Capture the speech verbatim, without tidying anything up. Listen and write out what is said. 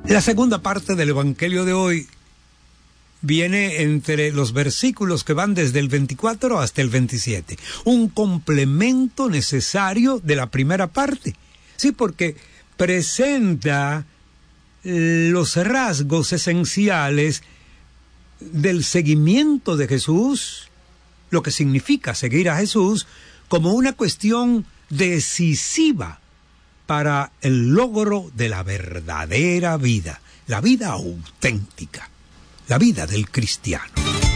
La segunda parte del Evangelio de hoy viene entre los versículos que van desde el veinticuatro hasta el veintisiete. Un complemento necesario de la primera parte. Sí, porque presenta los rasgos esenciales del seguimiento de Jesús, lo que significa seguir a Jesús, como una cuestión decisiva para el logro de la verdadera vida, la vida auténtica, la vida del cristiano.